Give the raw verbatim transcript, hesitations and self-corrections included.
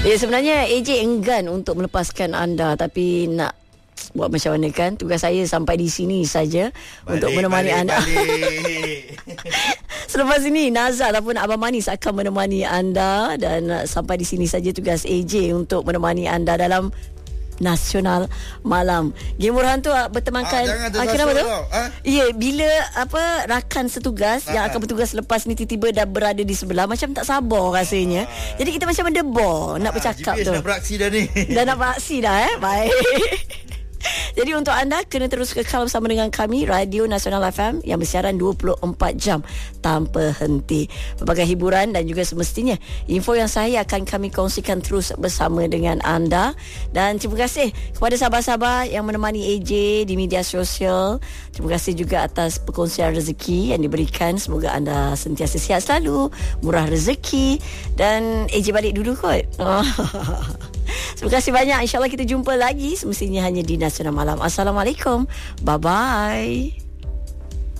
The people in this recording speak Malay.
Ya, sebenarnya A J enggan untuk melepaskan anda, tapi nak buat macam mana kan. Tugas saya sampai di sini saja untuk menemani balik, anda. Balik. Selepas ini Nazar ataupun Abang Manis akan menemani anda, dan uh, sampai di sini saja tugas A J untuk menemani anda dalam Nasional Malam. Game Hantu uh, bertemankan ah, uh, kenapa tu? Ah? Ya, bila apa rakan setugas ah, yang akan bertugas lepas ni tiba-tiba dah berada di sebelah, macam tak sabar rasanya. Ah, Jadi kita macam mendebar nak ah, bercakap G P S tu. Dah beraksi dah ni. Dah nak beraksi dah eh. Baik. Jadi untuk anda kena terus kekal bersama dengan kami Radio Nasional F M yang bersiaran dua puluh empat jam tanpa henti. Berbagai hiburan dan juga semestinya info yang saya akan kami kongsikan terus bersama dengan anda. Dan terima kasih kepada sahabat-sahabat yang menemani A J di media sosial. Terima kasih juga atas perkongsian rezeki yang diberikan. Semoga anda sentiasa sihat selalu, murah rezeki, dan A J balik dulu kot. Terima kasih banyak. InsyaAllah kita jumpa lagi semestinya hanya di Nasional Malam. Assalamualaikum. Bye-bye.